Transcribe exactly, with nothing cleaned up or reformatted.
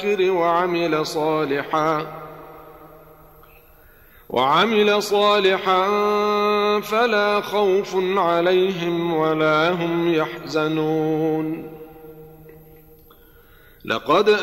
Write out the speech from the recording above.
الآخر وعمل صالحا وعمل صالحا فلا خوف عليهم ولا هم يحزنون. لقد